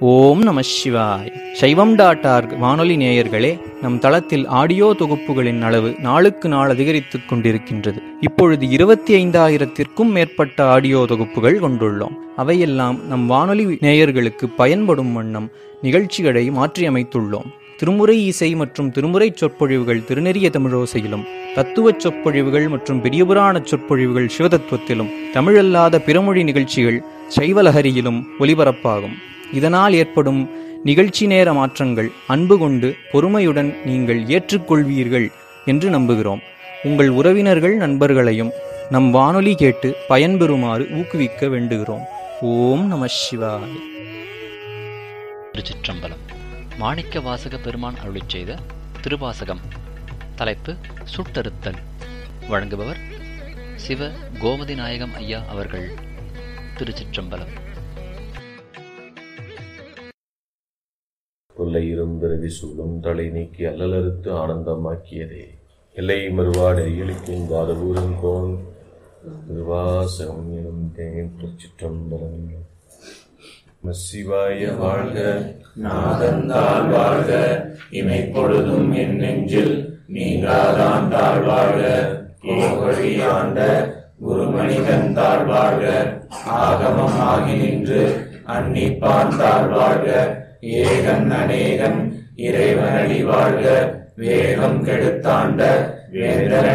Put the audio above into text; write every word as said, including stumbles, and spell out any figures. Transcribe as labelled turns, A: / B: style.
A: ஓம் நம சிவாய். சைவம் டாட் ஆர்க் வானொலி நேயர்களே, நம் தளத்தில் ஆடியோ தொகுப்புகளின் அளவு நாளுக்கு நாள் அதிகரித்துக் கொண்டிருக்கின்றது. இப்பொழுது இருபத்தி ஐந்தாயிரத்திற்கும் மேற்பட்ட ஆடியோ தொகுப்புகள் கொண்டுள்ளோம். அவையெல்லாம் நம் வானொலி நேயர்களுக்கு பயன்படும் வண்ணம் நிகழ்ச்சிகளை மாற்றியமைத்துள்ளோம். திருமுறை இசை மற்றும் திருமுறை சொற்பொழிவுகள் திருநெறிய தமிழோசையிலும், தத்துவச் சொற்பொழிவுகள் மற்றும் பெரியபுராண சொற்பொழிவுகள் சிவதத்துவத்திலும், தமிழல்லாத பிறமொழி நிகழ்ச்சிகள் சைவலஹரியிலும் ஒலிபரப்பாகும். இதனால் ஏற்படும் நிகழ்ச்சி நேர மாற்றங்கள் அன்பு கொண்டு பொறுமையுடன் நீங்கள் ஏற்றுக்கொள்வீர்கள் என்று நம்புகிறோம். உங்கள் உறவினர்கள் நண்பர்களையும் நம் வானொலி கேட்டு பயன்பெறுமாறு ஊக்குவிக்க வேண்டுகிறோம். ஓம் நம சிவாய்.
B: திருச்சிற்றம்பலம். மாணிக்க வாசக பெருமான் அருளிச் செய்த திருவாசகம். தலைப்பு சுட்டறுத்தல். வழங்குபவர் சிவ கோமதி நாயகம் ஐயா அவர்கள். திருச்சிற்றம்பலம்.
C: தொல்லை இரும்பிறவி சூழும் தலை நீக்கி அல்லலறுத்து ஆனந்தமாக்கியதே. எல்லை மறுவாடு இயலிக்கும் வாதபூரம் கோன் திருவாசகம் எனும் தேன். திருச்சிற்றம்பலம். சிவாய வாழ்க,
D: நாதந்தாள் வாழ்க, இமை பொழுதும் என் நெஞ்சில் நீங்காதான் தாழ் வாழ்க. கோவழி ஆண்ட குருமணிதன் தாழ் வாழ்க. ஆகமம் ஆகி நின்று அன்னிப்பான் தாழ் வாழ்க. ஏகன் அநேகன் இறைவனடி வாழ்க. வேகம் கெடுத்தாண்ட வேந்தன